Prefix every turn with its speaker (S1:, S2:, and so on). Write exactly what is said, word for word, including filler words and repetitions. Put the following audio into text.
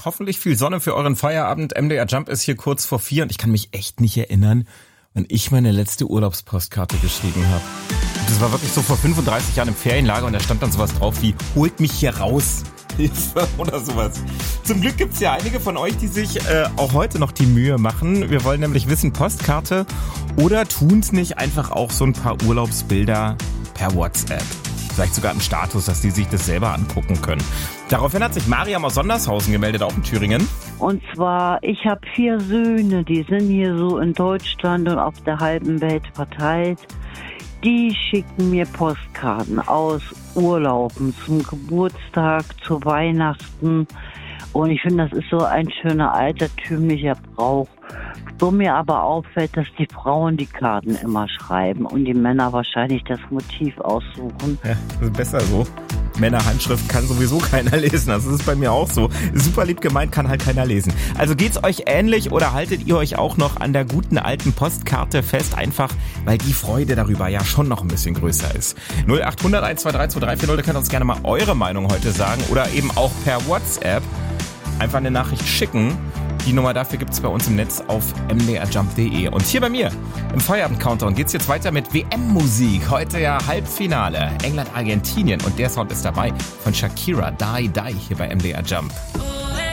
S1: hoffentlich viel Sonne für euren Feierabend. M D R Jump ist hier kurz vor vier und ich kann mich echt nicht erinnern, wann ich meine letzte Urlaubspostkarte geschrieben habe. Das war wirklich so vor fünfunddreißig Jahren im Ferienlager und da stand dann sowas drauf wie, holt mich hier raus. Hilfe oder sowas. Zum Glück gibt's ja einige von euch, die sich äh, auch heute noch die Mühe machen. Wir wollen nämlich wissen, Postkarte oder tun's nicht einfach auch so ein paar Urlaubsbilder per WhatsApp. Vielleicht sogar im Status, dass die sich das selber angucken können. Daraufhin hat sich Mariam aus Sondershausen gemeldet, auch in Thüringen.
S2: Und zwar, ich habe vier Söhne, die sind hier so in Deutschland und auf der halben Welt verteilt. Die schicken mir Postkarten aus Urlauben zum Geburtstag, zu Weihnachten. Und ich finde, das ist so ein schöner altertümlicher Brauch. Wo mir aber auffällt, dass die Frauen die Karten immer schreiben und die Männer wahrscheinlich das Motiv aussuchen.
S1: Ja, das ist besser so. Männerhandschrift kann sowieso keiner lesen. Das ist bei mir auch so. Super lieb gemeint, kann halt keiner lesen. Also geht's euch ähnlich oder haltet ihr euch auch noch an der guten alten Postkarte fest? Einfach, weil die Freude darüber ja schon noch ein bisschen größer ist. null acht hundert eins zwei drei zwei drei vier null, da könnt ihr uns gerne mal eure Meinung heute sagen. Oder eben auch per WhatsApp einfach eine Nachricht schicken. Die Nummer dafür gibt's bei uns im Netz auf m d r jump punkt d e. Und hier bei mir im Feierabend-Countdown geht's jetzt weiter mit W M-Musik. Heute ja Halbfinale. England, Argentinien. Und der Sound ist dabei von Shakira, Die Die, hier bei M D R Jump.